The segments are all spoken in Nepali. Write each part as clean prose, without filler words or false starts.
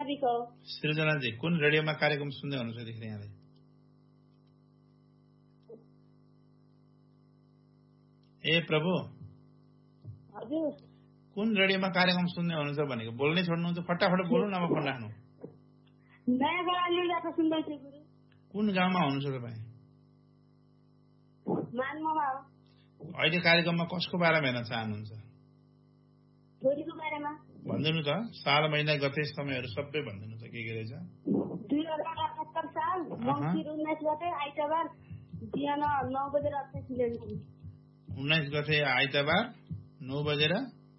विक हो। सृजनाजी कुन रेडियोमा कार्यक्रम सुन्दै हुनुहुन्छ देखिन यहाँले? ए प्रभु, हजुर कुन रेडियोमा कार्यक्रम सुन्दै हुनुहुन्छ भनेको बोल्नै छोड्नुहुन्छ? फटाफट बोल्नु न, फोन राख्नु। नयाँ गरालीबाट सुन्दैछु गुरु। कुन गाउँमा हुनुहुन्छ तपाईँ? मानममा हो। अहिले कार्यक्रममा कसको बारेमा हेर्न चाहनुहुन्छ? छोरीको बारेमा भनिदिनु त, साल महिना गते समयहरू सबै भनिदिनु त, के रहेछ? 2078 साल मङ्सिर 19 गते आइतबार बिहान 9 बजेर 28 मिनेट। 19 गते आइतबार 9 बजेर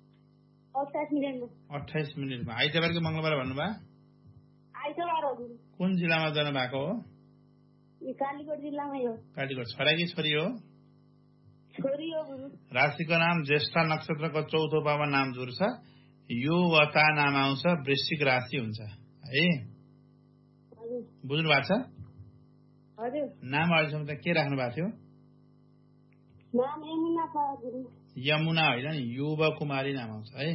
28 मिनेटमा। आइतबार कि मङ्गलबार भन्नुभयो? आइतबार हो गुरु। कुन जिल्लामा जन्म भएको हो? कालीकोट जिल्लामै हो। कालीकोट। छोरा कि छोरी हो? छोरी हो गुरु। राशिको नाम ज्येष्ठा नक्षत्रको चौथो पामा नाम जुर्छ, यो वता नाम आउँछ, वृश्चिक राशि हुन्छ है। बुझ्नु भएको छ? हजुर। नाम अहिलेसम्म त के राख्नु भएको थियो? नाम यमुना छ गुरु। यमुना होइन, युवा कुमारी नाम आउँछ है।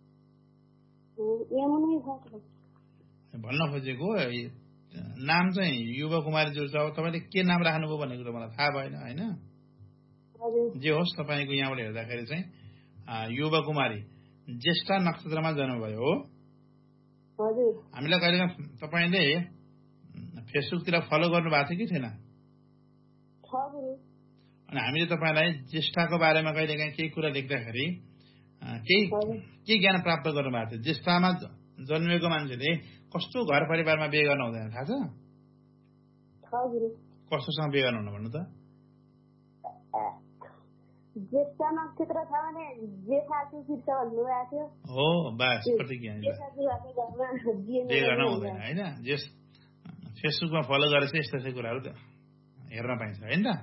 यमुनै छ भन्न खोजेको नाम चाहिँ युवा कुमारी जुर्छ। अब तपाईँले के नाम राख्नुभयो भनेको त मलाई थाहा भएन होइन। जे होस्, तपाईँको यहाँबाट हेर्दाखेरि चाहिँ युवा कुमारी ज्येष्ठा नक्षत्रमा जन्म भयो हो। हामीलाई कहिले तपाईँले फेसबुकतिर फलो गर्नु भएको थियो कि थिएन? अनि हामीले तपाईँलाई ज्येष्ठाको बारेमा कहिलेकाहीँ केही कुरा लेख्दाखेरि के ज्ञान प्राप्त गर्नु भएको थियो? ज्येष्ठामा जन्मेको मान्छेले कस्तो घर परिवारमा बिहे गर्न हुँदैन थाहा छ? कस्तोसँग बिहे गर्नु हुन भन्नु त? ज्येष्ठा नक्षत्र छ भने जेठाजु फिर्छ भन्नुभएको थियो। हो बस, प्रतिज्ञा बिहे गर्न हुँदैन होइन। फेसबुकमा फलो गरेर चाहिँ यस्तो कुराहरू हेर्न पाइन्छ होइन त?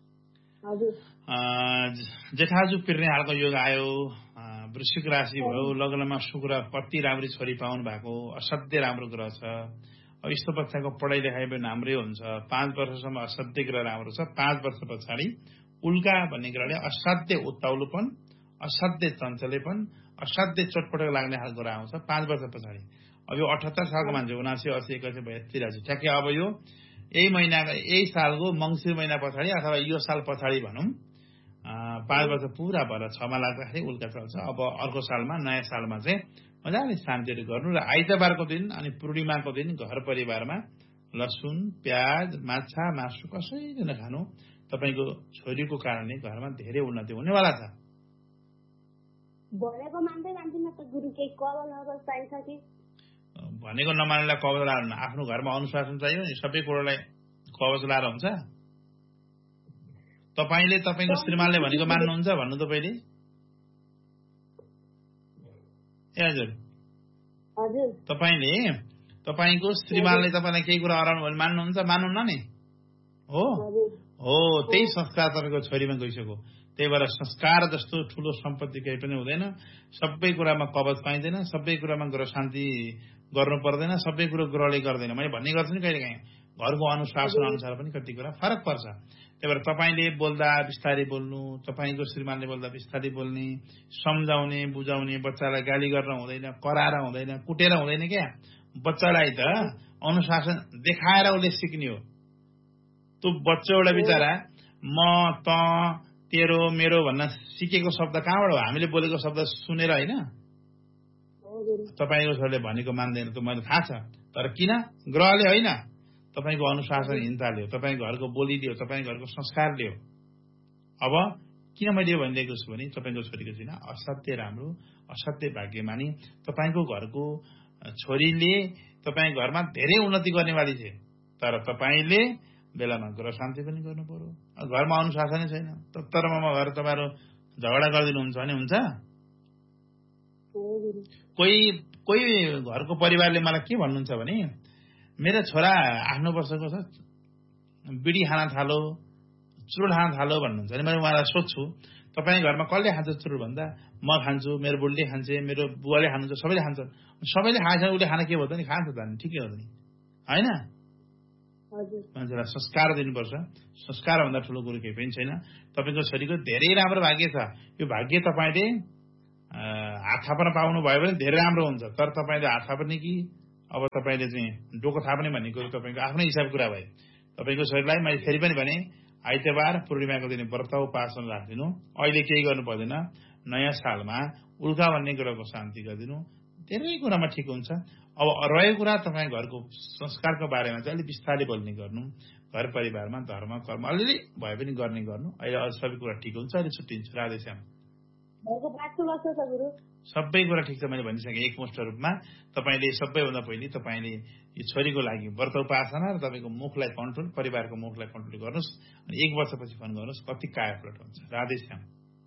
जेठाजु पिर्ने खालको योग आयो, वृश्चिक राशि भयो, लग्नमा शुक्र, कति राम्री छोरी पाउनु भएको, असाध्यै राम्रो ग्रह छ। अब यस्तो बच्चाको पढाइ लेखाइ पनि राम्रै हुन्छ। 5 वर्षसम्म असाध्यै ग्रह राम्रो छ। 5 वर्ष पछाडि उल्का भन्ने ग्रहले असाध्यै उत्ताउलोपन, असाध्यै चञ्चलेपन, असाध्यै चटपटक लाग्ने खालको ग्रह आउँछ 5 वर्ष पछाडि। अब यो 78 सालको मान्छे 79, 80, 81 भइरहेको छ ठ्याक्कै। अब यो यही सालको मङ्सिर महिना पछाडि अथवा यो साल पछाडि भनौँ 5 वर्ष पुरा भएर 6मा लाग्दाखेरि उल्का चल्छ। अब अर्को सालमा, नयाँ सालमा चाहिँ मजाले शान्तिहरू गर्नु र आइतबारको दिन अनि पूर्णिमाको दिन घर परिवारमा लसुन, प्याज, माछा, मासु कसैले नखानु। तपाईको छोरीको कारणले घरमा धेरै उन्नति हुनेवाला छ। भनेको मान्दै जान्दिन त गुरु, केही कवलहरू चाहिन्छ कि? भनेको नमान्नेलाई कवच लाएर आफ्नो घरमा अनुशासन चाहियो नि। सबै कुरोलाई कवच लाएर हुन्छ? तपाईले तपाईको श्रीमानले भनेको मान्नुहुन्छ भन्नु त पहिले? ए हजुर, तपाईले तपाईको श्रीमानले तपाईलाई केही कुरा हराउनु भने मान्नुहुन्छ? मान्नुहुन्न नि हो? हो, त्यही संस्कार तपाईको छोरीमा गइसक्यो। त्यही भएर संस्कार जस्तो ठूलो सम्पत्ति केही पनि हुँदैन। सबै कुरामा कवच पाइँदैन, सबै कुरामा ग्रह शान्ति गर्नु पर्दैन, सबै कुरो ग्रहले गर्दैन। मैले भन्ने गर्छु नि कहिलेकाहीँ घरको अनुशासन अनुसार पनि कति कुरा फरक पर्छ। त्यही भएर तपाईले बोल्दा बिस्तारै बोल्नु, तपाईको श्रीमानले बोल्दा बिस्तारै बोल्ने, सम्झाउने, बुझाउने। बच्चालाई गाली गर्न हुँदैन, कराएर हुँदैन, कुटेर हुँदैन क्या। बच्चालाई त अनुशासन देखाएर उसले सिक्ने हो। त्यो बच्चा एउटा बिचारा म, त, तेरो, मेरो भन्न सिकेको शब्द कहाँबाट हो? हामीले बोलेको शब्द सुनेर होइन। तपाईको छोरीले भनेको मान्दैन त मलाई थाहा छ, तर किन? ग्रहले होइन, तपाईको अनुशासनहीनताले हो, तपाईको घरको बोलीले हो, तपाईको घरको संस्कारले हो। अब किन मैले यो भनिदिएको छु भने तपाईको छोरीको जिना असाध्यै राम्रो, असाध्यै भाग्यमानी। तपाईको घरको छोरीले तपाईको घरमा धेरै उन्नति गर्नेवाली छ। तर तपाईले बेलामा ग्रह शान्ति पनि गर्नु पर्यो। घरमा अनुशासनै छैन, तत्तरमा गएर तपाईहरु झगडा गरिदिनुहुन्छ भने हुन्छ? कोही घरको परिवारले मलाई के भन्नुहुन्छ भने मेरो छोरा 8-9 वर्षको छ, बिडी खान थालो, चुरोट खान थालो भन्नुहुन्छ भने मैले उहाँलाई सोध्छु तपाईँ घरमा कसले खान्छ चुरोट भन्दा म खान्छु, मेरो बुढीले खान्छ, मेरो बुवाले खानुहुन्छ, सबैले खान्छ। सबैले खाएछ उसले खान के भयो त नि? खान्छ त नि, ठिकै हो नि हैन? मान्छेलाई संस्कार दिनुपर्छ। संस्कार भन्दा ठुलो कुरो केही पनि छैन। तपाईको छोरीको धेरै राम्रो भाग्य छ। यो भाग्य तपाईले हात थाप्न पाउनु भयो भने धेरै राम्रो हुन्छ। तर तपाईले हात थाप्ने कि अब तपाईँले चाहिँ डोको थाप्ने भन्ने कुरो तपाईँको आफ्नै हिसाब कुरा भयो। तपाईँको शरीरलाई मैले फेरि पनि भने आइतबार पूर्णिमाको दिन व्रत उपासन राखिदिनु। अहिले केही गर्नु पर्दैन। नयाँ सालमा उल्का भन्ने कुराको शान्ति गरिदिनु। धेरै कुरामा ठिक हुन्छ। अब रहेको कुरा तपाईँ घरको संस्कारको बारेमा चाहिँ अलिक बिस्तारै बोल्ने गर्नु। घर परिवारमा धर्म कर्म अलिअलि भए पनि गर्ने गर्नु। अहिले सबै कुरा ठिक हुन्छ। अहिले छुट्टिन्छु। राधेश्याम। सबै कुरा ठिक छ। मैले भनिसकेँ एकमुष्ट रूपमा। तपाईँले सबैभन्दा पहिले तपाईँले यो छोरीको लागि व्रत उपासना र तपाईँको मुखलाई कन्ट्रोल, परिवारको मुखलाई कन्ट्रोल गर्नुहोस्। अनि 1 वर्षपछि फोन गर्नुहोस्। कति कायापलट हुन्छ। राधेश्याम।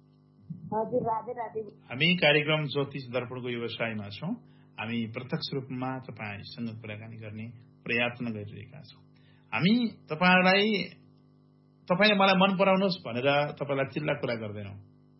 हामी कार्यक्रम ज्योतिष दर्पणको व्यवसायमा छौँ। हामी प्रत्यक्ष रूपमा तपाईँसँग कुराकानी गर्ने प्रयत्न गरिरहेका छौँ। हामी तपाईँले मलाई मन पराउनुहोस् भनेर तपाईँलाई चिल्ला कुरा गर्दैनौँ।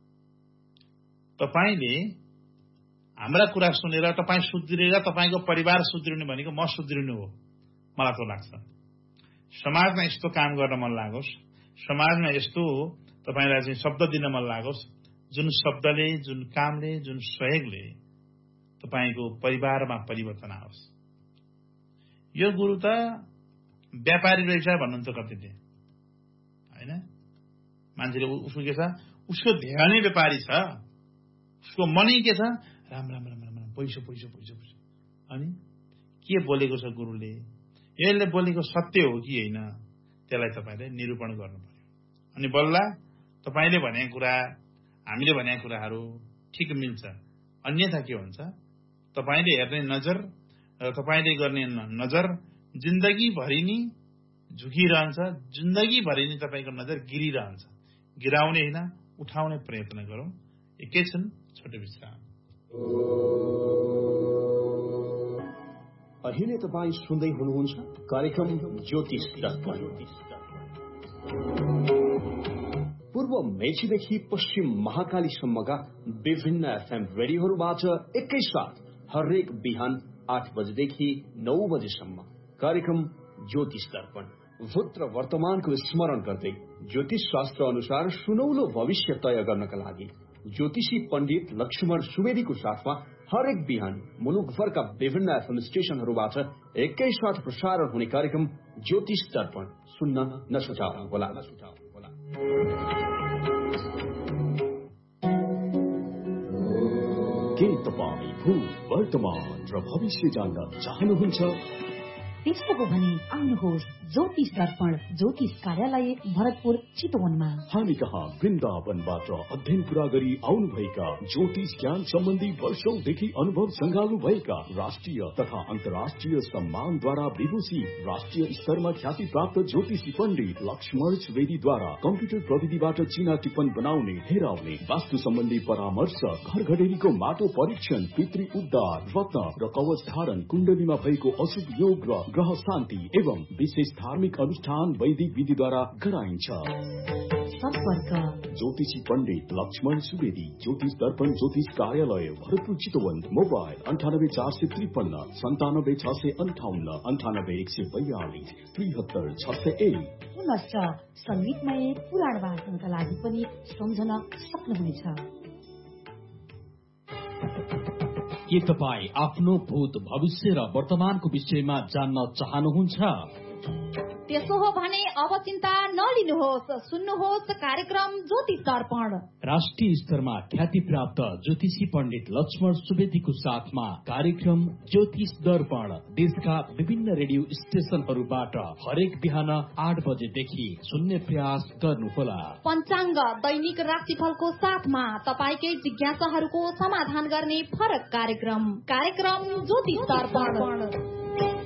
तपाईँले हाम्रा कुरा सुनेर तपाईँ सुध्रिएर तपाईँको परिवार सुध्रिनु भनेको म सुध्रिनु हो। मलाई त लाग्छ समाजमा यस्तो काम गर्न मन लागोस्, समाजमा यस्तो तपाईँलाई चाहिँ शब्द दिन मन लागोस् जुन शब्दले, जुन कामले, जुन सहयोगले तपाईँको परिवारमा परिवर्तन आओस्। यो गुरु त व्यापारी रहेछ भन्नुहुन्छ कतिले, होइन? मान्छेले उसको के छ, उसको ध्यानै व्यापारी छ, उसको मनै के छ, राम राम राम राम पैसो पैसो पैसो पैसो। अनि के बोलेको छ गुरुले, यसले बोलेको सत्य हो कि होइन, त्यसलाई तपाईँले निरूपण गर्नु पर्यो। अनि बल्ल तपाईँले भनेको कुरा, हामीले भनेका कुराहरू ठिक मिल्छ। अन्यथा के हुन्छ, तपाईँले हेर्ने नजर र तपाईँले गर्ने नजर जिन्दगीभरि नै झुकिरहन्छ, जिन्दगीभरि नै तपाईँको नजर गिरिरहन्छ। गिराउने होइन, उठाउने प्रयत्न गरौँ। एकैछिन छोटो विश्राम। अहिले तपाईँ सुन्दै हुनुहुन्छ कार्यक्रम ज्योतिष दर्पण। पूर्व मेचीदेखि पश्चिम महाकालीसम्मका विभिन्न एफएम रेडियोहरूबाट एकैसाथ हरेक बिहान 8 बजेदेखि 9 बजेसम्म कार्यक्रम ज्योतिष दर्पण। भूत र वर्तमानको स्मरण गर्दै ज्योतिष शास्त्र अनुसार सुनौलो भविष्य तय गर्नका लागि ज्योतिषी पण्डित लक्ष्मण सुवेदीको साथमा हरेक बिहान मुलुकभरका विभिन्न एफएम स्टेशनहरूबाट एकैसाथ प्रसारण हुने कार्यक्रम ज्योतिष दर्पण सुन्न नछुटाउनुहोला। के तपाईँ भूत, वर्तमान र भविष्य जान्न चाहनुहुन्छ? त्यस्तो हो भने आउनुहोस् ज्योतिष दर्पण ज्योतिष कार्यालय भरतपुर चितवनमा। हामी कहाँ वृन्दावनबाट अध्ययन पूरा गरी आउनुभएका ज्योतिष ज्ञान सम्बन्धी वर्षौंदेखि अनुभव संगाल्नु भएका राष्ट्रिय तथा अन्तर्राष्ट्रिय सम्मानद्वारा विभूषित राष्ट्रिय स्तरमा ख्याति प्राप्त ज्योतिषी पण्डित लक्ष्मण सुवेदीद्वारा कम्प्युटर प्रविधिबाट चिना टिप्पण बनाउने, हेराउने, वास्तु सम्बन्धी परामर्श, घर घडेरीको माटो परीक्षण, पितृ उद्धार, रत्न र कवच धारण, कुण्डलीमा भएको अशुभ योग र ग्रह शान्ति एवं विशेष धार्मिक अनुष्ठान वैदिक विधिद्वारा गराइन्छ। सम्पर्क ज्योतिषी पण्डित लक्ष्मण सुवेदी, ज्योतिष दर्पण ज्योतिष कार्यालय भरतपुर चितवन। मोबाइल 984553 97658 98142 73601। पुनश्च संगीतमय पुराण वाचनका लागि पनि सम्झन सक्नुहुनेछ। के तपाईँ आफ्नो भूत, भविष्य र वर्तमानको विषयमा जान्न चाहनुहुन्छ? त्यसो हो भने अब चिन्ता नलिनुहोस्, सुन्नुहोस् कार्यक्रम ज्योतिष दर्पण। राष्ट्रिय स्तरमा ख्याति प्राप्त ज्योतिषी पण्डित लक्ष्मण सुवेदीको साथमा कार्यक्रम ज्योतिष दर्पण देशका विभिन्न रेडियो स्टेशनहरूबाट हरेक बिहान 8 बजेदेखि सुन्ने प्रयास गर्नुहोला। पञ्चाङ्ग, दैनिक राशिफलको साथमा तपाईकै जिज्ञासाहरूको समाधान गर्ने फरक कार्यक्रम ज्योतिष दर्पण।